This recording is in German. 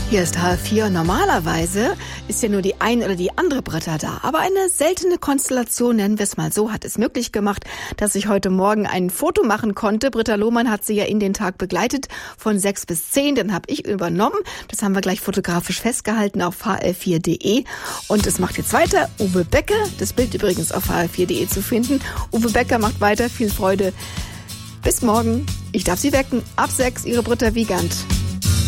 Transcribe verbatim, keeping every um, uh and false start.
Hier ist H F vier. Normalerweise ist ja nur die eine oder die andere Britta da. Aber eine seltene Konstellation, nennen wir es mal so, hat es möglich gemacht, dass ich heute Morgen ein Foto machen konnte. Britta Lohmann hat sie ja in den Tag begleitet von sechs bis zehn. Dann habe ich übernommen. Das haben wir gleich fotografisch festgehalten auf h f vier punkt de. Und es macht jetzt weiter Uwe Becker. Das Bild übrigens auf h f vier punkt de zu finden. Uwe Becker macht weiter. Viel Freude. Bis morgen. Ich darf Sie wecken. Ab sechs, Ihre Britta Wiegand.